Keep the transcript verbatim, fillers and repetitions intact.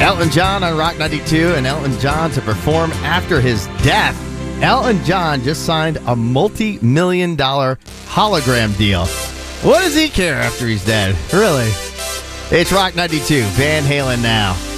Elton John on Rock ninety-two, and Elton John to perform after his death. Elton John just signed a multi-million dollar hologram deal. What does he care after he's dead? Really? It's Rock ninety-two, Van Halen now.